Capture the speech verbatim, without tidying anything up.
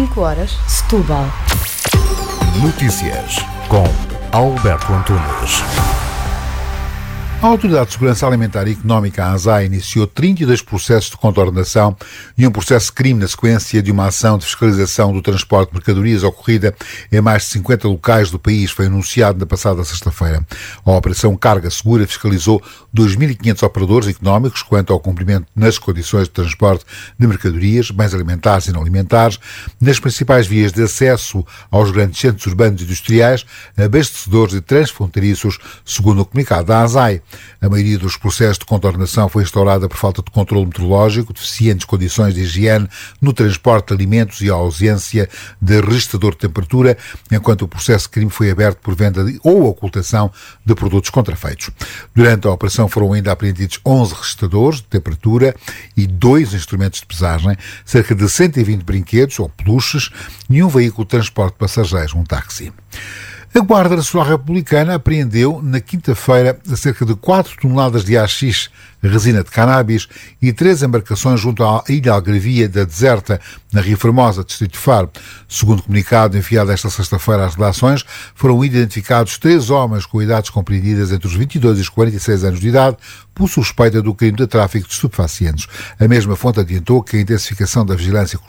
cinco horas, Setúbal. Notícias com Alberto Antunes. A Autoridade de Segurança Alimentar e Económica, a ASAI, iniciou trinta e dois processos de contornação e um processo de crime na sequência de uma ação de fiscalização do transporte de mercadorias ocorrida em mais de cinquenta locais do país. Foi anunciado na passada sexta-feira. A Operação Carga Segura fiscalizou dois mil e quinhentos operadores económicos quanto ao cumprimento nas condições de transporte de mercadorias, bens alimentares e não alimentares, nas principais vias de acesso aos grandes centros urbanos e industriais, abastecedores e transfronteiriços, segundo o comunicado da ASAI. A maioria dos processos de contornação foi instaurada por falta de controle meteorológico, deficientes condições de higiene no transporte de alimentos e a ausência de registrador de temperatura, enquanto o processo de crime foi aberto por venda de, ou ocultação de produtos contrafeitos. Durante a operação foram ainda apreendidos onze registradores de temperatura e dois instrumentos de pesagem, cerca de cento e vinte brinquedos ou peluches e um veículo de transporte de passageiros, um táxi. A Guarda Nacional Republicana apreendeu na quinta-feira cerca de quatro toneladas de haxixe, resina de cannabis e três embarcações junto à ilha Algarvia da Deserta, na Ria Formosa, distrito de Faro. Segundo o comunicado enviado esta sexta-feira às redações, foram identificados três homens com idades compreendidas entre os vinte e dois e os quarenta e seis anos de idade por suspeita do crime de tráfico de estupefacientes. A mesma fonte adiantou que a intensificação da vigilância